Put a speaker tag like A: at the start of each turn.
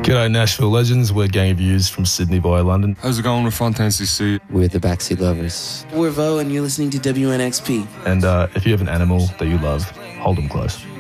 A: G'day Nashville legends, we're Gang of Views from Sydney via London.
B: How's it going with Fontaine CC?
C: We're the Backseat Lovers.
D: We're Vo and you're listening to WNXP.
A: And if you have an animal that you love, hold them close.